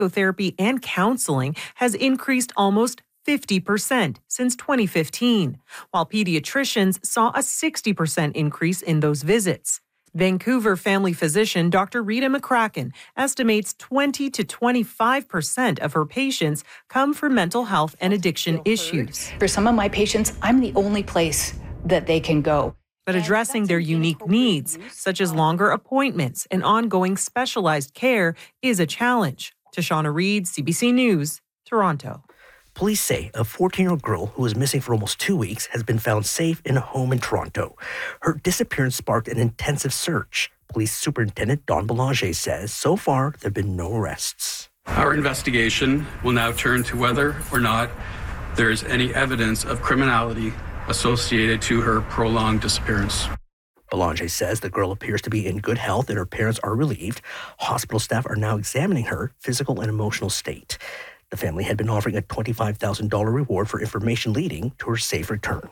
Therapy and counseling has increased almost 50% since 2015, while pediatricians saw a 60% increase in those visits. Vancouver family physician Dr. Rita McCracken estimates 20 to 25% of her patients come from mental health and addiction issues. For some of my patients, I'm the only place that they can go. But addressing their unique needs, such as longer appointments and ongoing specialized care, is a challenge. Tashana Reid, CBC News, Toronto. Police say a 14-year-old girl who was missing for almost 2 weeks has been found safe in a home in Toronto. Her disappearance sparked an intensive search. Police Superintendent Don Belanger says so far there have been no arrests. Our investigation will now turn to whether or not there is any evidence of criminality associated to her prolonged disappearance. Belanger says the girl appears to be in good health and her parents are relieved. Hospital staff are now examining her physical and emotional state. The family had been offering a $25,000 reward for information leading to her safe return.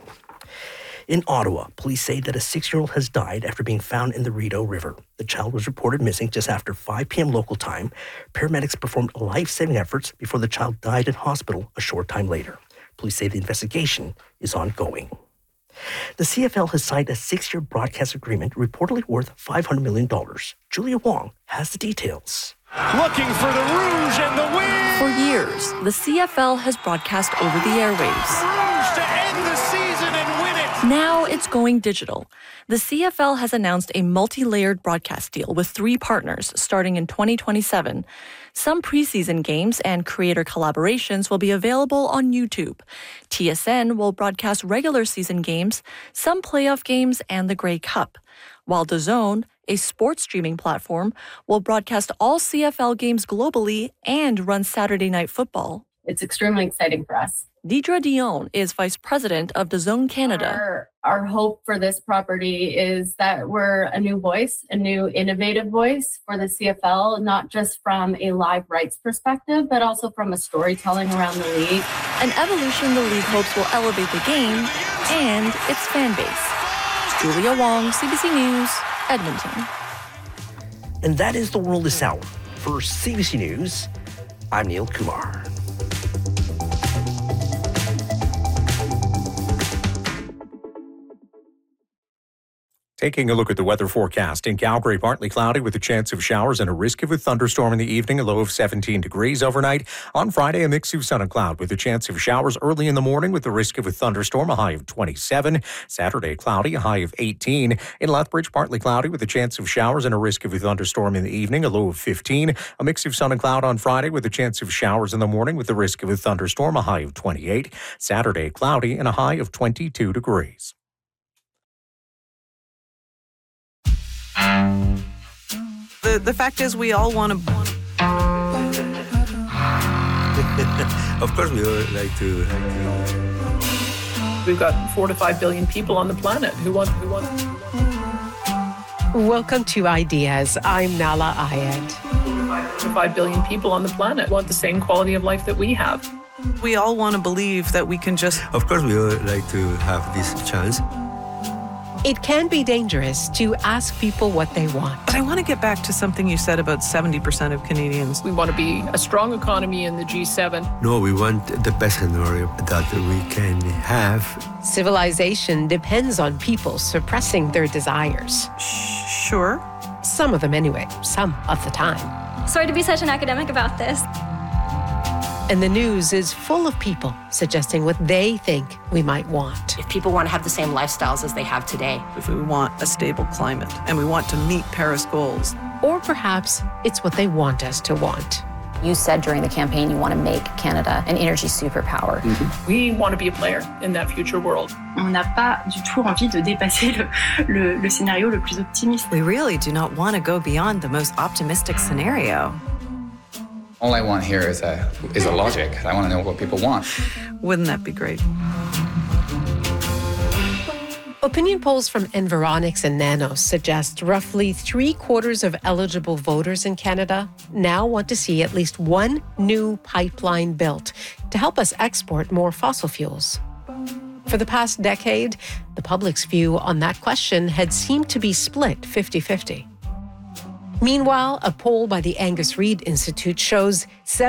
In Ottawa, police say that a 6-year-old has died after being found in the Rideau River. The child was reported missing just after 5 p.m. local time. Paramedics performed life-saving efforts before the child died in hospital a short time later. Police say the investigation is ongoing. The CFL has signed a 6-year broadcast agreement reportedly worth $500 million. Julia Wong has the details. Looking for the Rouge and the win! For years, the CFL has broadcast over the airwaves. Rouge to end the season and win it! Now it's going digital. The CFL has announced a multi-layered broadcast deal with 3 partners starting in 2027. Some preseason games and creator collaborations will be available on YouTube. TSN will broadcast regular season games, some playoff games, and the Grey Cup, while DAZN, a sports streaming platform, will broadcast all CFL games globally and run Saturday Night Football. It's extremely exciting for us. Deidre Dion is Vice President of DAZN Canada. Our hope for this property is that we're a new voice, a new innovative voice for the CFL, not just from a live rights perspective, but also from a storytelling around the league. An evolution the league hopes will elevate the game and its fan base. Julia Wong, CBC News, Edmonton. And that is the world this hour. For CBC News, I'm Neil Kumar. Taking a look at the weather forecast. In Calgary, partly cloudy with a chance of showers and a risk of a thunderstorm in the evening, a low of 17 degrees overnight. On Friday, a mix of sun and cloud with a chance of showers early in the morning with the risk of a thunderstorm, a high of 27. Saturday, cloudy, a high of 18. In Lethbridge, partly cloudy with a chance of showers and a risk of a thunderstorm in the evening, a low of 15. A mix of sun and cloud on Friday with a chance of showers in the morning with the risk of a thunderstorm, a high of 28. Saturday, cloudy and a high of 22 degrees. The fact is, we all want to. Of course, we would like to. We've got 4 to 5 billion people on the planet who want. Welcome to Ideas. I'm Nala Ayed. 4 to 5 billion people on the planet want the same quality of life that we have. We all want to believe that we can just. Of course, we would like to have this chance. It can be dangerous to ask people what they want. But I want to get back to something you said about 70% of Canadians. We want to be a strong economy in the G7. No, we want the best scenario that we can have. Civilization depends on people suppressing their desires. Sure. Some of them anyway, some of the time. Sorry to be such an academic about this. And the news is full of people suggesting what they think we might want. If people want to have the same lifestyles as they have today. If we want a stable climate and we want to meet Paris goals. Or perhaps it's what they want us to want. You said during the campaign you want to make Canada an energy superpower. We want to be a player in that future world. On n'a pas du tout envie de dépasser le scénario le plus optimiste. We really do not want to go beyond the most optimistic scenario. All I want here is a logic. I want to know what people want. Wouldn't that be great? Opinion polls from Environics and Nanos suggest roughly 3/4 of eligible voters in Canada now want to see at least one new pipeline built to help us export more fossil fuels. For the past decade, the public's view on that question had seemed to be split 50-50. Meanwhile, a poll by the Angus Reid Institute shows